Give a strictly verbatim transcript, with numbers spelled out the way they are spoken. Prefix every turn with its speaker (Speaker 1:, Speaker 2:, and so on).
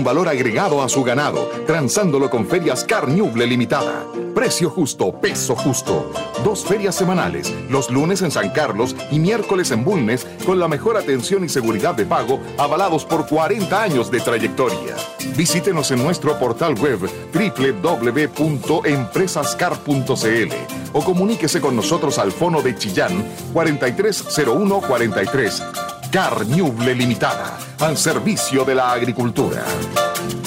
Speaker 1: valor agregado a su ganado, transándolo con Ferias Carñuble Limitada. Precio justo, peso justo. Dos ferias semanales, los lunes en San Carlos y miércoles en Bulnes, con la mejor atención y seguridad de pago, avalados por cuarenta años de trayectoria. Visítenos en nuestro portal web doble u doble u doble u punto empresascar punto c l o comuníquese con nosotros al fono de Chillán cuarenta y tres cero uno cuarenta y tres. Carñuble Limitada, al servicio de la agricultura.